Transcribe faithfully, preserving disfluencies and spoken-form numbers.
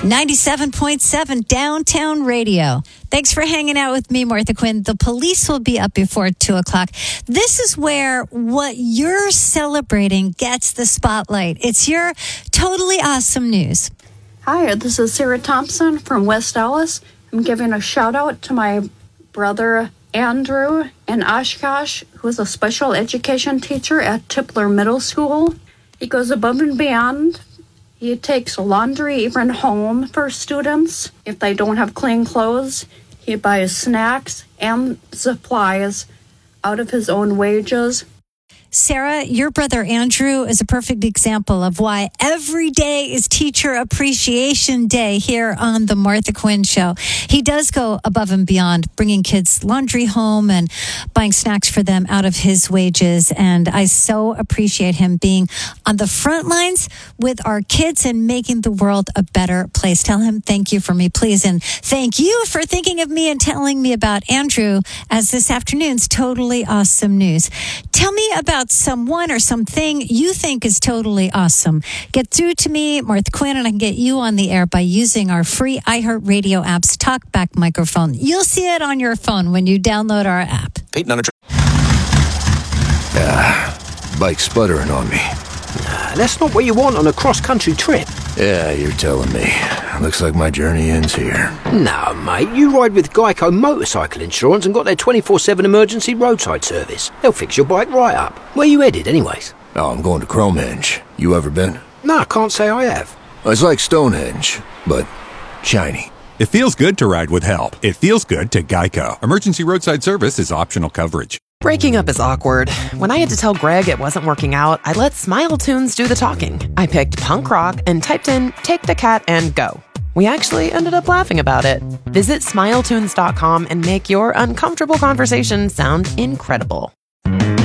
ninety-seven point seven Downtown Radio. Thanks for hanging out with me, Martha Quinn. The police will be up before two o'clock. This is where what you're celebrating gets the spotlight. It's your totally awesome news. Hi, this is Sarah Thompson from West Allis. I'm giving a shout out to my brother Andrew in Oshkosh, who is a special education teacher at Tipler Middle School. He goes above and beyond. He takes laundry even home for students. If they don't have clean clothes, he buys snacks and supplies out of his own wages. Sarah, your brother Andrew is a perfect example of why every day is Teacher Appreciation Day here on the Martha Quinn Show. He does go above and beyond, bringing kids laundry home and buying snacks for them out of his wages. And I so appreciate him being on the front lines with our kids and making the world a better place. Tell him thank you for me, please. And thank you for thinking of me and telling me about Andrew as this afternoon's totally awesome news. Tell me about someone or something you think is totally awesome. Get through to me, Martha Quinn, and I can get you on the air by using our free iHeartRadio app's TalkBack microphone. You'll see it on your phone when you download our app. Peyton on a Ah, bike's sputtering on me. Nah, that's not what you want on a cross-country trip. Yeah, you're telling me. Looks like my journey ends here. No, mate, you ride with Geico Motorcycle Insurance and got their twenty-four seven emergency roadside service. They'll fix your bike right up. Where you headed, anyways? Oh, I'm going to Cromehenge. You ever been? No, I can't say I have. It's like Stonehenge, but shiny. It feels good to ride with help. It feels good to Geico. Emergency roadside service is optional coverage. Breaking up is awkward. When I had to tell Greg it wasn't working out, I let Smile Tunes do the talking. I picked punk rock and typed in Take the Cat and Go. We actually ended up laughing about it. Visit smile tunes dot com and make your uncomfortable conversation sound incredible.